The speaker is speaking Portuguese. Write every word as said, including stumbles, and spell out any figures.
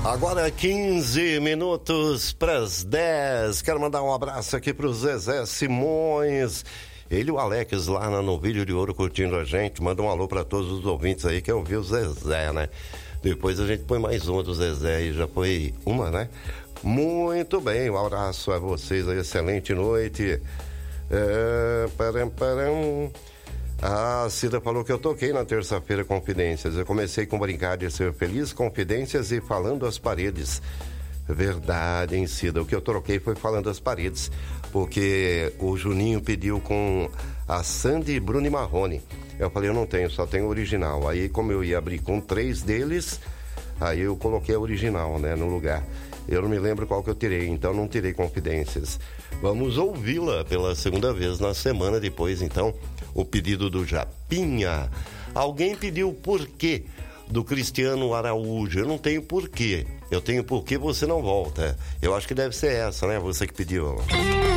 Agora quinze minutos para as dez. Quero mandar um abraço aqui para o Zezé Simões. Ele e o Alex lá na Novilho de Ouro curtindo a gente. Manda um alô para todos os ouvintes aí que ouviu o Zezé, né? Depois a gente põe mais uma do Zezé e já foi uma, né? Muito bem, um abraço a vocês aí, excelente noite. É, param, param. A Cida falou que eu toquei na terça-feira Confidências. Eu comecei com brincar de ser feliz, Confidências e falando às paredes. Verdade, hein, Cida? O que eu troquei foi falando às paredes, porque o Juninho pediu com a Sandy, Bruno e Marrone. Eu falei, eu não tenho, só tenho o original. Aí, como eu ia abrir com três deles, aí eu coloquei a original, né, no lugar. Eu não me lembro qual que eu tirei, então não tirei Confidências. Vamos ouvi-la pela segunda vez na semana depois, então, o pedido do Japinha. Alguém pediu o porquê do Cristiano Araújo. Eu não tenho porquê. Eu tenho porquê você não volta. Eu acho que deve ser essa, né? Você que pediu.